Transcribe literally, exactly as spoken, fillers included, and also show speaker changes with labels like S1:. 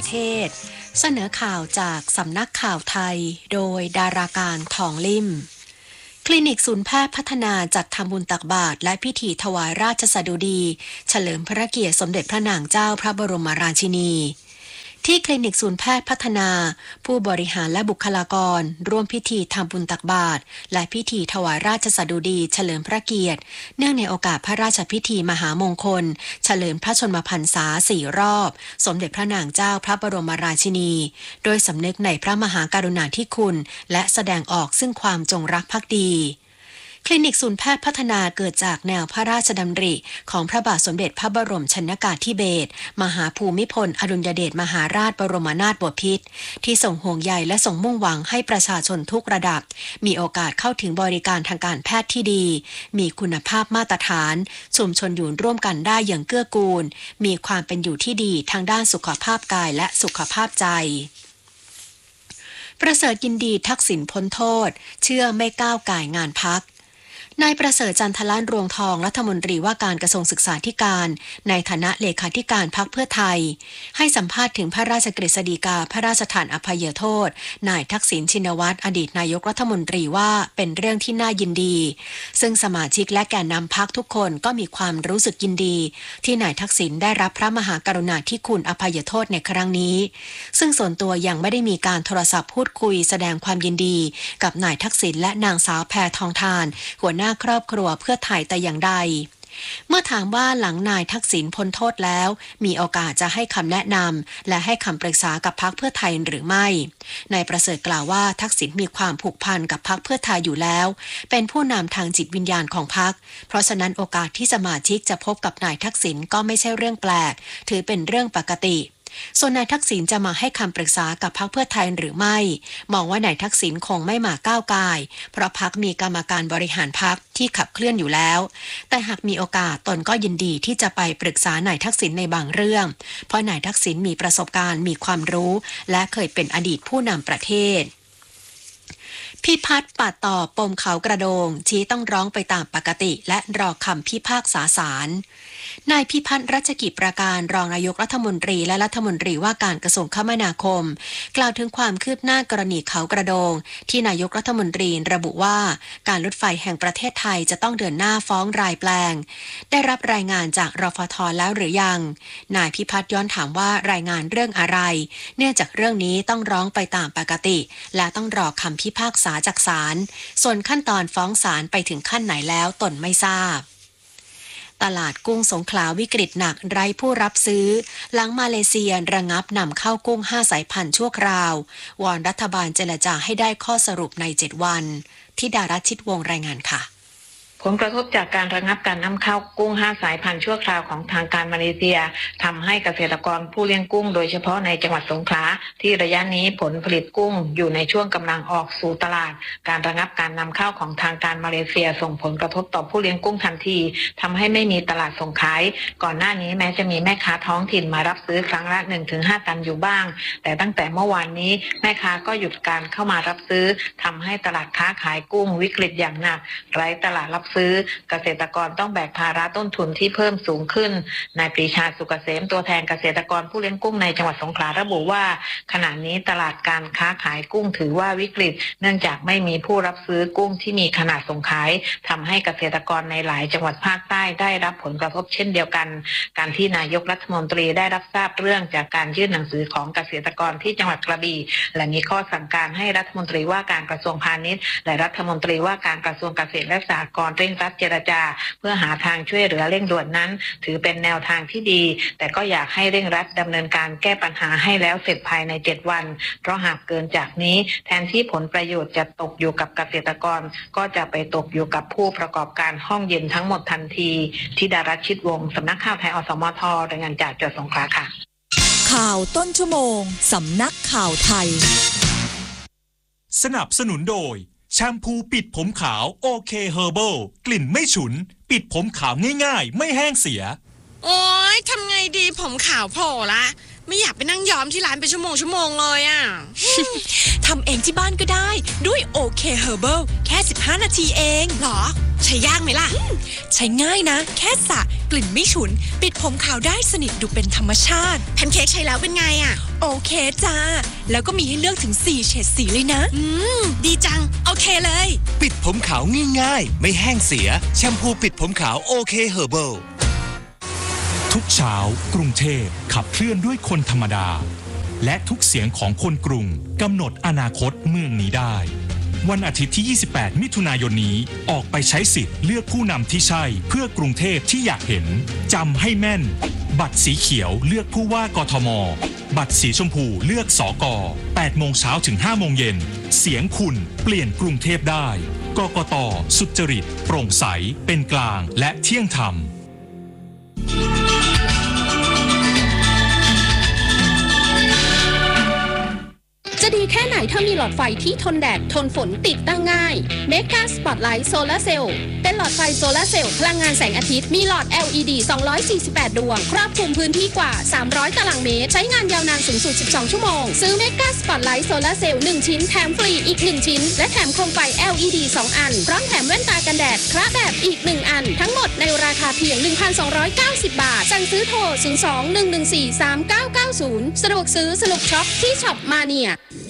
S1: เทศเสนอข่าวจากสำนักข่าวไทยโดยดาราการทองลิ่มคลินิกศูนย์แพทย์พัฒนาจัดทำบุญตักบาตรและพิธีถวายราชสดุดีเฉลิมพระเกียรติสมเด็จพระนางเจ้าพระบรมราชินีที่คลินิกศูนย์แพทย์พัฒนาผู้บริหารและบุคลากรร่วมพิธีทำบุญตักบาตรและพิธีถวายราชสดุดีเฉลิมพระเกียรติเนื่องในโอกาสพระราชพิธีมหามงคลเฉลิมพระชนมพรรษาสี่รอบสมเด็จพระนางเจ้าพระบรมราชินีโดยสำนึกในพระมหากรุณาธิคุณและแสดงออกซึ่งความจงรักภักดีคลินิกศูนย์แพทย์พัฒนาเกิดจากแนวพระราชดำริของพระบาทสมเด็จพระบรมชนกาธิเบศรมหาภูมิพลอดุลยเดชมหาราชบรมนาถบพิตรที่ทรงห่วงใยและทรงมุ่งหวังให้ประชาชนทุกระดับมีโอกาสเข้าถึงบริการทางการแพทย์ที่ดีมีคุณภาพมาตรฐานชุมชนอยู่ร่วมกันได้อย่างเกื้อกูลมีความเป็นอยู่ที่ดีทางด้านสุขภาพกายและสุขภาพใจประเสริฐยินดีทักษิณพ้นโทษเชื่อไม่ก้าวก่ายงานพรรคนายประเสริฐจันทล้านรวงทองรัฐมนตรีว่าการกระทรวงศึกษาธิการในฐานะเลขาธิการพรรคเพื่อไทยให้สัมภาษณ์ถึงพระราชกฤษฎีกาพระราชทานอภัยโทษนายทักษิณชินวัตรอดีตนายกรัฐมนตรีว่าเป็นเรื่องที่น่ายินดีซึ่งสมาชิกและแกนนำพรรคทุกคนก็มีความรู้สึกยินดีที่นายทักษิณได้รับพระมหากรุณาธิคุณอภัยโทษในครั้งนี้ซึ่งส่วนตัวยังไม่ได้มีการโทรศัพท์พูดคุยแสดงความยินดีกับนายทักษิณและนางสาวแพทองธารหัวหน้าครอบครัวเพื่อไทยแต่อย่างใดเมื่อถามว่าหลังนายทักษิณพ้นโทษแล้วมีโอกาสจะให้คำแนะนำและให้คำปรึกษากับพรรคเพื่อไทยหรือไม่นายประเสริฐกล่าวว่าทักษิณมีความผูกพันกับพรรคเพื่อไทยอยู่แล้วเป็นผู้นำทางจิตวิญญาณของพรรคเพราะฉะนั้นโอกาสที่สมาชิกจะพบกับนายทักษิณก็ไม่ใช่เรื่องแปลกถือเป็นเรื่องปกติส่วนนายทักษิณจะมาให้คำปรึกษากับพรรคเพื่อไทยหรือไม่มองว่านายทักษิณคงไม่มาก้าวก่ายเพราะพรรคมีกรรมการบริหารพรรคที่ขับเคลื่อนอยู่แล้วแต่หากมีโอกาสตนก็ยินดีที่จะไปปรึกษานายทักษิณในบางเรื่องเพราะนายทักษิณมีประสบการณ์มีความรู้และเคยเป็นอดีตผู้นำประเทศพิพัฒน์ปัดต่อปมเขากระโดงชี้ต้องร้องไปตามปกติและรอคำพิพากษาศาลนายพิพัฒน์รัชกิจประการรองนายกรัฐมนตรีและรัฐมนตรีว่าการกระทรวงคมนาคมกล่าวถึงความคืบหน้ากรณีเขากระโดงที่นายกรัฐมนตรีระบุว่าการรถไฟแห่งประเทศไทยจะต้องเดินหน้าฟ้องรายแปลงได้รับรายงานจากรฟท.แล้วหรือยังนายพิพัฒน์ย้อนถามว่ารายงานเรื่องอะไรเนื่องจากเรื่องนี้ต้องร้องไปตามปกติและต้องรอคำพิพากษาจากศาลส่วนขั้นตอนฟ้องศาลไปถึงขั้นไหนแล้วตนไม่ทราบตลาดกุ้งสงขลาวิกฤตหนักไร้ผู้รับซื้อหลังมาเลเซียระงับนำเข้ากุ้งห้าสายพันธุ์ชั่วคราววอนรัฐบาลเจรจาให้ได้ข้อสรุปในเจ็ดวันธิดารัตน์ชิดวงรายงานค่ะ
S2: ผลกระทบจากการระงับการนำเข้ากุ้งห้าสายพันธุ์ชั่วคราวของทางการมาเลเซียทำให้เกษตรกรผู้เลี้ยงกุ้งโดยเฉพาะในจังหวัดสงขลาที่ระยะนี้ผลผลิตกุ้งอยู่ในช่วงกำลังออกสู่ตลาดการระงับการนำเข้าของทางการมาเลเซียส่งผลกระทบต่อผู้เลี้ยงกุ้งทันทีทำให้ไม่มีตลาดส่งขายก่อนหน้านี้แม้จะมีแม่ค้าท้องถิ่นมารับซื้อครั้งละ หนึ่งถึงห้า ตันอยู่บ้างแต่ตั้งแต่เมื่อวานนี้แม่ค้าก็หยุดการเข้ามารับซื้อทำให้ตลาดค้าขายกุ้งวิกฤตอย่างหนักไร้ตลาดรับซื้อเกษตรกรต้องแบกภาระต้นทุนที่เพิ่มสูงขึ้นนายปรีชาสุกเกษมตัวแทนเกษตรกรผู้เลี้ยงกุ้งในจังหวัดสงขลาระบุว่าขณะนี้ตลาดการค้าขายกุ้งถือว่าวิกฤตเนื่องจากไม่มีผู้รับซื้อกุ้งที่มีขนาดส่งขายทำให้เกษตรกรในหลายจังหวัดภาคใต้ได้รับผลกระทบเช่นเดียวกันการที่นายกรัฐมนตรีได้รับทราบเรื่องจากการยื่นหนังสือของเกษตรกรที่จังหวัดกระบี่และมีข้อสั่งการให้รัฐมนตรีว่าการกระทรวงพาณิชย์และรัฐมนตรีว่าการกระทรวงเกษตรและสหกรณ์เร่งรัดเจรจาเพื่อหาทางช่วยเหลือเร่งด่วนนั้นถือเป็นแนวทางที่ดีแต่ก็อยากให้เร่งรัดดำเนินการแก้ปัญหาให้แล้วเสร็จภายในเจ็ดวันเพราะหากเกินจากนี้แทนที่ผลประโยชน์จะตกอยู่กับเกษตรกรก็จะไปตกอยู่กับผู้ประกอบการห้องเย็นทั้งหมดทันทีธิดารัตน์ชิดวงศ์สำนักข่าวไทยอสมทรายงานจากจังหวัดสงขลาค่ะ
S3: ข่าวต้นชั่วโมงสำนักข่าวไทย
S4: สนับสนุนโดยแชมพูปิดผมขาวโอเคเฮอร์เบิลกลิ่นไม่ฉุนปิดผมขาวง่ายๆไม่แห้งเสีย
S5: โอ๊ยทำไงดีผมขาวโผล่ละไม่อยากไปนั่งย้อมที่ร้านเป็นชั่วโมงชั่วโมงเลยอ่ะ
S3: ทำเองที่บ้านก็ได้ด้วย โอ เค Herbal แค่สิบห้านาทีเอง
S5: หรอใช้ยากไหมล่ะ
S3: ใช้ง่ายนะ แค่สระกลิ่นไม่ฉุน ปิดผมขาวได้สนิทดูเป็นธรรมชาติ
S5: แพนเค้กใช้แล้วเป็นไงอ่ะ
S3: โอเคจ้า แล้วก็มีให้เลือกถึงสี่เฉดสีเลยนะ
S5: อืมดีจังโอเคเลย
S6: ปิดผมขาวง่ายๆไม่แห้งเสียแชมพูปิดผมขาวโอเคเฮอร์เบิล
S4: ทุกเช้ากรุงเทพขับเคลื่อนด้วยคนธรรมดาและทุกเสียงของคนกรุงกำหนดอนาคตเมืองนี้ได้วันอาทิตย์ที่ ยี่สิบแปด มิถุนายนนี้ออกไปใช้สิทธิ์เลือกผู้นำที่ใช่เพื่อกรุงเทพที่อยากเห็นจำให้แม่นบัตรสีเขียวเลือกผู้ว่ากทมบัตรสีชมพูเลือกสก แปดโมงเช้าถึง ห้าโมงเย็นเสียงคุณเปลี่ยนกรุงเทพได้กกต.สุจริตโปร่งใสเป็นกลางและเที่ยงธรรม
S7: จะดีแค่ไหนถ้ามีหลอดไฟที่ทนแดดทนฝนติดตั้งง่าย Mega Spotlight Solar Cell เป็นหลอดไฟโซลาร์เซลล์พลังงานแสงอาทิตย์มีหลอด แอล อี ดี สองร้อยสี่สิบแปด ดวงครอบคลุมพื้นที่กว่าสามร้อยตารางเมตรใช้งานยาวนานสูงสุดสิบสองชั่วโมงซื้อ Mega Spotlight Solar Cell หนึ่งชิ้นแถมฟรีอีกหนึ่งชิ้นและแถมโคมไฟ แอล อี ดี สองอันพร้อมแถมแว่นตากันแดดคระแบบอีกหนึ่งอันทั้งหมดในราคาเพียง หนึ่งพันสองร้อยเก้าสิบ บาทสั่งซื้อโทรศูนย์ สอง หนึ่ง หนึ่ง สี่ สาม เก้า เก้า ศูนย์สะดวกซื้อสนุกช็อปที่ช็อปมาเนีย